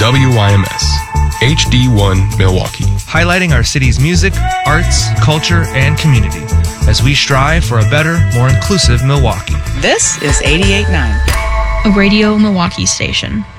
WYMS, HD1 Milwaukee. Highlighting our city's music, arts, culture, and community as we strive for a better, more inclusive Milwaukee. This is 88.9. A Radio Milwaukee station.